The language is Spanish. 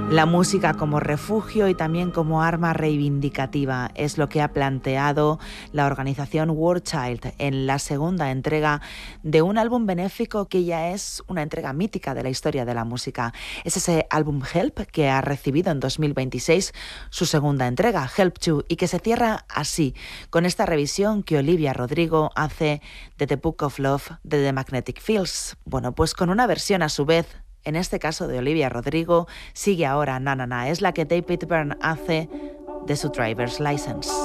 La música como refugio y también como arma reivindicativa es lo que ha planteado la organización War Child en la segunda entrega de un álbum benéfico que ya es una entrega mítica de la historia de la música. Es ese álbum Help que ha recibido en 2026 su segunda entrega, Help To, y que se cierra así, con esta revisión que Olivia Rodrigo hace de The Book of Love de The Magnetic Fields. Bueno, pues con una versión a su vez, en este caso de Olivia Rodrigo, sigue ahora Na Na Na, es la que David Byrne hace de su Driver's License.